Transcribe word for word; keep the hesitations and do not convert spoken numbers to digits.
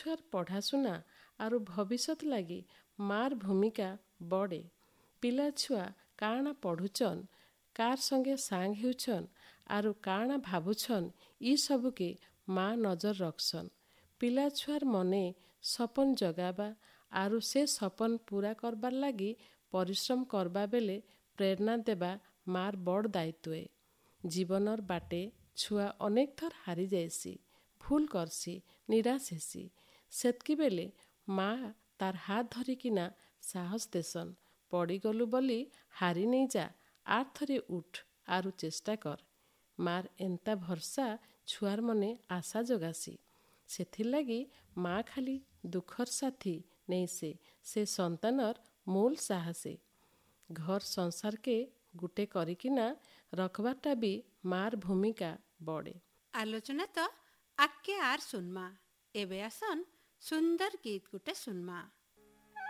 ଛୁଆর পড়াশুনা ଆରୁ ଭବିଷ୍ୟତ ଲାଗି ମାର ଭୂମିକା ବଡ଼େ। ପିଲା ଛୁଆ କାଣା ପଢ଼ୁଛନ୍, କାର ସଙ୍ଗେ ସାଙ୍ଗ ହେଉଛନ୍ ଆରୁ କାଣା ଭାବୁଛନ୍, ଇ ସବୁକେ ମା ନଜର ରଖସନ୍। ପିଲା ଛୁଆର ମନେ ସପନ ଜଗାବା ଆରୁ ସେ ସପନ ପୂରା କରବାର ଲାଗି ପରିଶ୍ରମ କରବା ବେଲେ ପ୍ରେରଣା ଦେବା ମାର ବଡ଼ ଦାୟିତ୍ୱ। ଜୀବନର ବାଟେ ଛୁଆ ଅନେକ ଥର ହାରି ଯାଇସି, ଭୁଲ କରସି, ନିରାଶ ହେସି। ସେତକି ବେଲେ ମା ତାର ହାତ ଧରିକିନା ସାହସ ଦେସନ୍, ପଡ଼ିଗଲୁ ବୋଲି ହାରି ନେଇ ଯା, ଆର ଥରେ ଉଠ ଆରୁ ଚେଷ୍ଟା କର। ମାର ଏନ୍ତା ଭରସା ଛୁଆର ମନେ ଆଶା ଜଗାସି। ସେଥିର୍ଲାଗି ମା ଖାଲି ଦୁଃଖର ସାଥୀ ନେଇସେ, ସେ ସନ୍ତାନର ମୂଲ ସାହସେ। ଘର ସଂସାରକେ ଗୁଟେ କରିକିନା ରଖବାରଟା ବି ମାର ଭୂମିକା ବଡ଼େ। ଆଲୋଚନା ତ ଆଗକେ ଆର ସୁନମା। ଏବେ ଆସନ୍ ସୁନ୍ଦର ଗୀତ ଗୁଟେ ସୁନମା।